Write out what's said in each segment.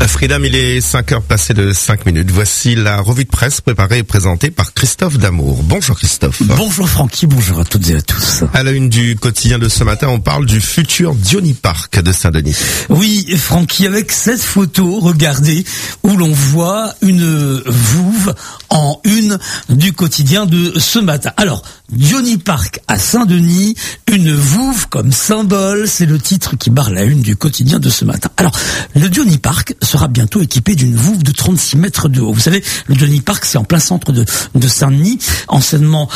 Freedom, il est 5h passé de 5 minutes. Voici la revue de presse préparée et présentée par Christophe Damour. Bonjour Christophe. Bonjour Francky, bonjour à toutes et à tous. À la une du quotidien de ce matin, on parle du futur Diony Park de Saint-Denis. Oui Francky, avec cette photo, regardez, où l'on voit une vouve en une du quotidien de ce matin. Alors, Diony Park à Saint-Denis, une vouve comme symbole, c'est le titre qui barre la une du quotidien de ce matin. Alors, le Diony Park sera bientôt équipé d'une vouve de 36 mètres de haut. Vous savez, le Diony Park, c'est en plein centre de Saint-Denis, anciennement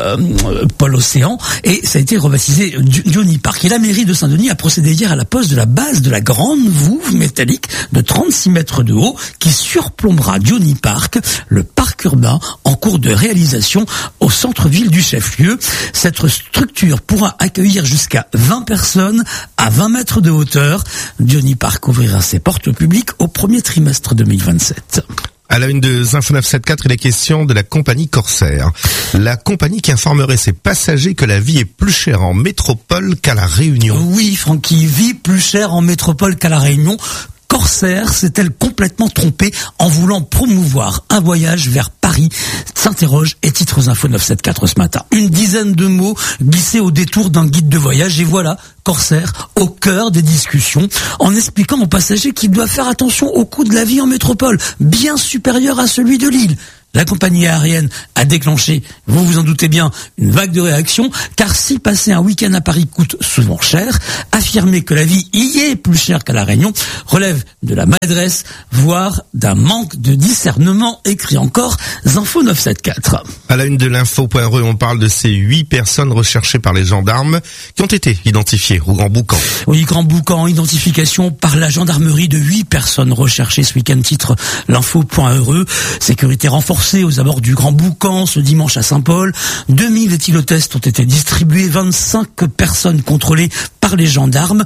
Pôle Océan, et ça a été rebaptisé Diony Park. Et la mairie de Saint-Denis a procédé hier à la pose de la base de la grande vouve métallique de 36 mètres de haut qui surplombera Diony Park, le parc urbain en cours de réalisation au centre-ville du chef-lieu. Cette structure pourra accueillir jusqu'à 20 personnes à 20 mètres de hauteur. Diony Park ouvrira ses portes au public au premier trimestre 2027. À la une de Info 974, il est question de la compagnie Corsair. La compagnie qui informerait ses passagers que la vie est plus chère en métropole qu'à La Réunion. Oui, Francky, vie plus chère en métropole qu'à La Réunion. Corsair s'est-elle complètement trompée en voulant promouvoir un voyage vers Paris? S'interroge et titre Info 974 ce matin. Une dizaine de mots glissés au détour d'un guide de voyage et voilà Corsair au cœur des discussions en expliquant aux passagers qu'ils doivent faire attention au coût de la vie en métropole, bien supérieur à celui de Lille. La compagnie aérienne a déclenché, vous vous en doutez bien, une vague de réactions, car si passer un week-end à Paris coûte souvent cher, affirmer que la vie y est plus chère qu'à La Réunion relève de la maladresse, voire d'un manque de discernement, écrit encore Info 974. À la une de l'info.re, on parle de ces 8 personnes recherchées par les gendarmes qui ont été identifiées au Grand Boucan. Oui, Grand Boucan, identification par la gendarmerie de 8 personnes recherchées ce week-end, titre l'info.re. Sécurité renforcée aux abords du Grand Boucan ce dimanche à Saint-Paul. 2000 éthylotests ont été distribués, 25 personnes contrôlées par les gendarmes,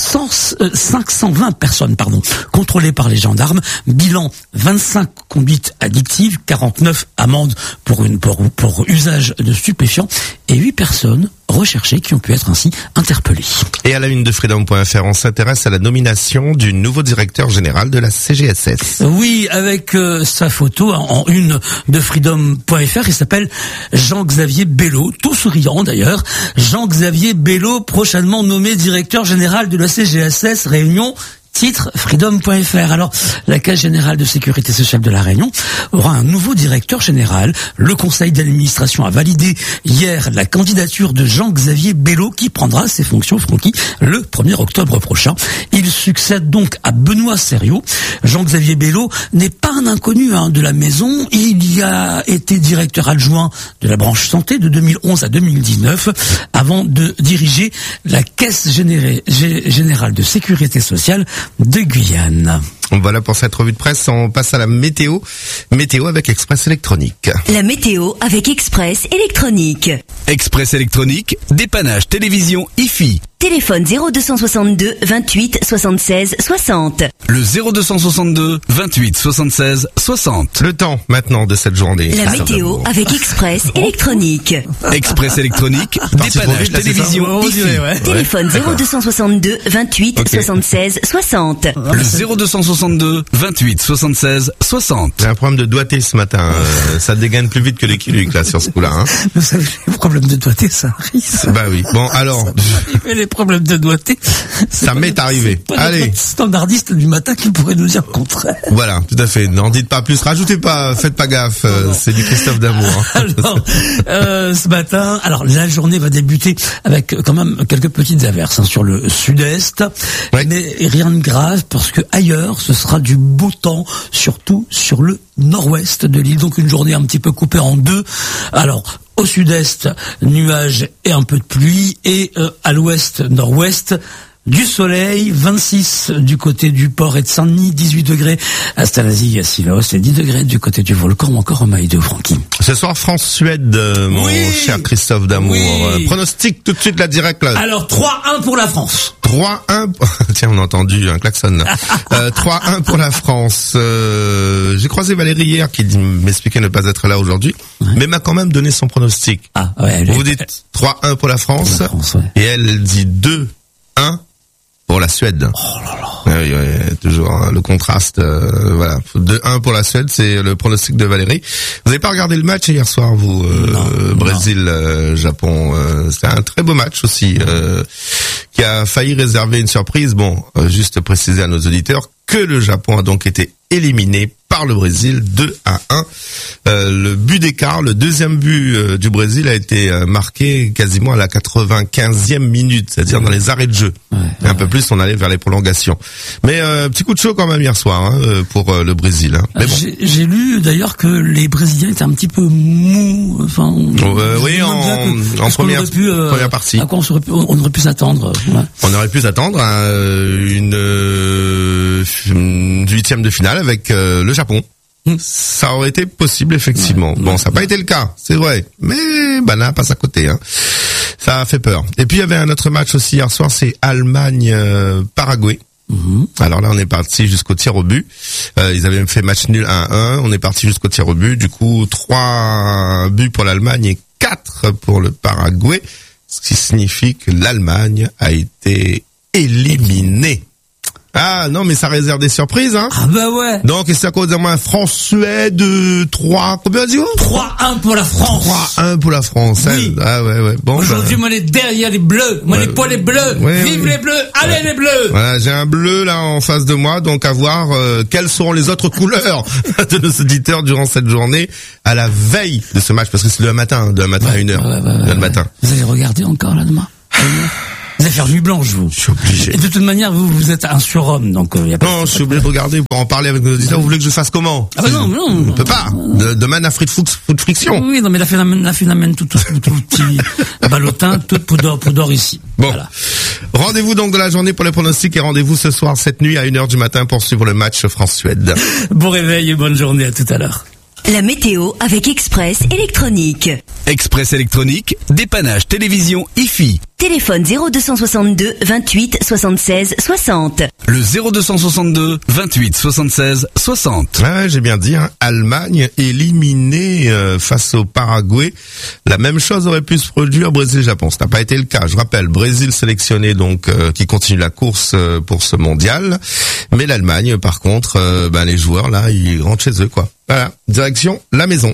520 personnes contrôlées par les gendarmes. Bilan 25 conduites addictives, 49 amendes pour usage de stupéfiants et 8 personnes recherchées qui ont pu être ainsi interpellées. Et à la une de Freedom.fr, on s'intéresse à la nomination du nouveau directeur général de la CGSS. Oui, avec sa photo en une de Freedom.fr, il s'appelle Jean-Xavier Bello, tout souriant d'ailleurs. Jean-Xavier Bello, prochainement nommé directeur général de la CGSS Réunion. Titre Freedom.fr. Alors, la Caisse générale de sécurité sociale de La Réunion aura un nouveau directeur général. Le conseil d'administration a validé hier la candidature de Jean-Xavier Bello qui prendra ses fonctions, Francky, le 1er octobre prochain. Il succède donc à Benoît Serriot. Jean-Xavier Bello n'est pas un inconnu de la maison. Il y a été directeur adjoint de la branche santé de 2011 à 2019 avant de diriger la Caisse générale de sécurité sociale de Guyane. Voilà pour cette revue de presse, on passe à la météo. Météo avec Express Électronique. La météo avec Express Électronique. Express Électronique, dépannage télévision IFI. Téléphone 0262 28 76 60. Le 0262 28 76 60. Le temps maintenant de cette journée. La météo avec Express Électronique. Express Électronique, dépannage télévision IFI. Téléphone 0262 28 76 60. Le 0262 28 76 60. J'ai un problème de doigté ce matin. Ça dégaine plus vite que les kilos là sur ce coup-là. Vous savez, les problèmes de doigté, ça arrive. Bah oui. Bon alors. Les problèmes de doigté. Ça m'est arrivé. Allez. Standardiste du matin qui pourrait nous dire le contraire. Voilà, tout à fait. N'en dites pas plus. Rajoutez pas. Faites pas gaffe. C'est du Christophe Damour. Alors, ce matin, la journée va débuter avec quand même quelques petites averses sur le sud-est. Ouais. Mais rien de grave parce que ailleurs, ce sera du beau temps, surtout sur le nord-ouest de l'île. Donc une journée un petit peu coupée en deux. Alors, au sud-est, nuages et un peu de pluie, et à l'ouest, nord-ouest, du soleil, 26 du côté du port et de Saint-Denis, 18 degrés à Stanasie et à Silos, et 10 degrés du côté du volcan, ou encore en Maïdo, Francky. Ce soir, France-Suède, mon cher Christophe Damour. Oui. Pronostic tout de suite, la direct là. Alors, 3-1 pour la France. 3-1, tiens, on a entendu un klaxon. 3-1 pour la France. J'ai croisé Valérie hier qui m'expliquait ne pas être là aujourd'hui, mais m'a quand même donné son pronostic. Ah, ouais, vous dites 3-1 pour la France, et elle dit 2-1 pour la Suède. Oh là là. Oui, toujours, hein, le contraste. Voilà, 2-1 pour la Suède, c'est le pronostic de Valérie. Vous n'avez pas regardé le match hier soir, vous, Brésil-Japon. C'était un très beau match aussi, qui a failli réserver une surprise. Bon, juste préciser à nos auditeurs que le Japon a donc été éliminé par le Brésil 2-1. Le but d'écart, le deuxième but du Brésil a été marqué quasiment à la 95e minute, c'est-à-dire dans les arrêts de jeu. Un peu plus, on allait vers les prolongations. Mais petit coup de chaud quand même hier soir, hein, pour le Brésil. Hein. Mais bon. J'ai lu d'ailleurs que les Brésiliens étaient un petit peu mous. Enfin, oui, en première partie. À quoi on aurait pu s'attendre. Ouais. On aurait pu s'attendre à une 8e de finale avec le Japon. Ça aurait été possible, effectivement. Bon, ça n'a pas été le cas, c'est vrai. Mais Bana passe à côté. Hein. Ça a fait peur. Et puis, il y avait un autre match aussi hier soir, c'est Allemagne-Paraguay. Alors là, on est parti jusqu'au tir au but. Ils avaient fait match nul 1-1. On est parti jusqu'au tir au but. Du coup, 3 buts pour l'Allemagne et 4 pour le Paraguay. Ce qui signifie que l'Allemagne a été éliminée. Ah non, mais ça réserve des surprises, hein. Ah bah ouais. Donc c'est à cause de moi France-Suède 3, combien dit-on 3-1 pour la France. 3-1 pour la France. Oui. Hein. Ah ouais. Bon. Aujourd'hui, moi les derrière les bleus, moi les poils les bleus. Vive les bleus, allez les bleus. Voilà, j'ai un bleu là en face de moi, donc à voir quelles seront les autres couleurs de nos auditeurs durant cette journée à la veille de ce match, parce que c'est demain matin à 1h. Le matin. Vous allez regarder encore là demain. Vous allez faire nuit blanche, vous. Je suis obligé. Et de toute manière, vous êtes un surhomme, donc y a pas. Non, je suis obligé de regarder pour en parler avec nos auditeurs. Vous voulez que je fasse comment? Ah bah non. On peut pas. Demain, la foot friction. Oui, non, mais la phénomène tout petit ballotin, tout poudre ici. Bon. Voilà. Rendez-vous donc de la journée pour les pronostics et rendez-vous ce soir, cette nuit, à 1h du matin pour suivre le match France-Suède. Bon réveil et bonne journée, à tout à l'heure. La météo avec Express Électronique. Express Électronique, dépannage télévision IFI. Téléphone 0262 28 76 60. Le 0262 28 76 60. Ouais, j'ai bien dit, hein. Allemagne éliminée face au Paraguay. La même chose aurait pu se produire Brésil-Japon. Ça n'a pas été le cas. Je rappelle, Brésil sélectionné donc qui continue la course pour ce mondial. Mais l'Allemagne, par contre, les joueurs là, ils rentrent chez eux, quoi. Voilà, direction la maison.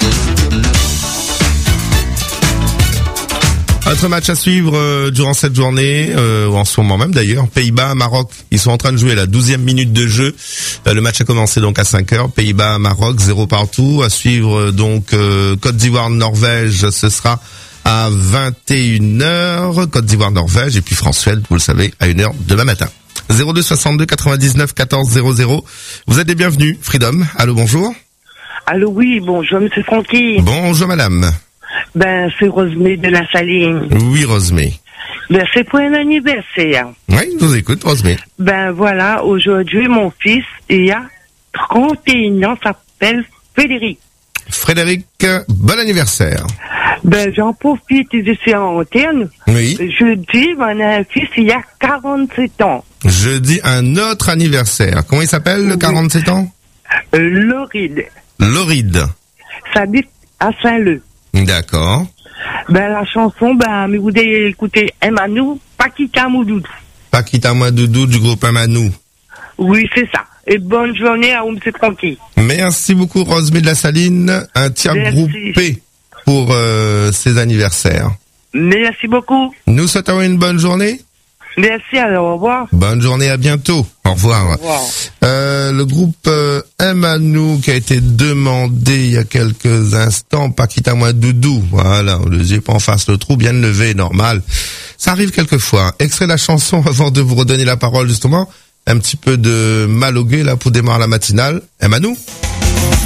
Autre match à suivre durant cette journée, en ce moment même d'ailleurs, Pays-Bas-Maroc, ils sont en train de jouer la 12e minute de jeu. Le match a commencé donc à 5h, Pays-Bas-Maroc, 0 partout. À suivre donc Côte d'Ivoire-Norvège, ce sera à 21h, Côte d'Ivoire-Norvège, et puis France-Suède, vous le savez, à 1h demain matin. 02 62 99 14 00. Vous êtes les bienvenus. Freedom, allô, bonjour. Allô, oui, bonjour, monsieur Francky. Bonjour, madame. C'est Rosemée de la Saline. Oui, Rosemée. C'est pour un anniversaire. Oui, je vous écoute, Rosemée. Voilà, aujourd'hui, mon fils, il a 31 ans, s'appelle Frédéric. Frédéric, bon anniversaire. J'en profite, je suis en antenne. Oui. Jeudi, on a un fils, il a 47 ans. Jeudi, un autre anniversaire. Comment il s'appelle, le 47 ans? Lauride. Lauride. Ça habite à Saint-Leu. D'accord. La chanson, mais vous devez écouter Emmanou, Paquita Moudoudou. Paquita Moudoudou du groupe Emmanou. Oui, c'est ça. Et bonne journée à vous, monsieur Francky. Merci beaucoup, Rosemée de la Saline. Un tir groupé pour ses anniversaires. Merci beaucoup. Nous souhaitons une bonne journée. Merci, alors au revoir. Bonne journée, à bientôt. Au revoir. Au revoir. Le groupe Emmanou qui a été demandé il y a quelques instants, Paquita Moudoudou. Voilà, le yeux pas en face le trou, bien levé, normal. Ça arrive quelquefois. Extrait de la chanson avant de vous redonner la parole justement. Un petit peu de Malogué là pour démarrer la matinale. Emmanou.